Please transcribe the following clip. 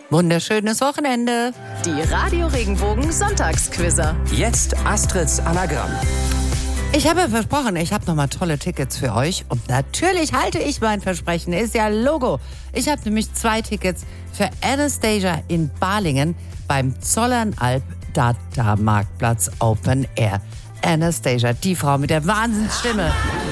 Wunderschönes Wochenende. Die Radio Regenbogen Sonntagsquizzer. Jetzt Astrids Anagramm. Ich habe versprochen, ich habe nochmal tolle Tickets für euch. Und natürlich halte ich mein Versprechen, ist ja Logo. Ich habe nämlich 2 Tickets für Anastasia in Balingen beim Zollernalb Data Marktplatz Open Air. Anastasia, die Frau mit der Wahnsinnsstimme.